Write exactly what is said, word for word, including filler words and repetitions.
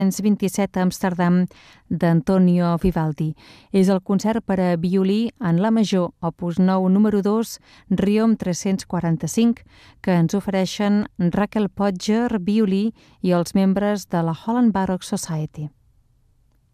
vint-i-set a Amsterdam d'Antonio Vivaldi. És el concert per a violí en la major, opus nou número dos, Riom tres-cents quaranta-cinc, que ens ofereixen Raquel Podger, violí, i els membres de la Holland Baroque Society.